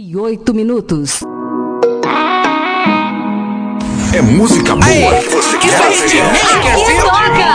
8 minutos. É música boa que você quer ouvir. Toca!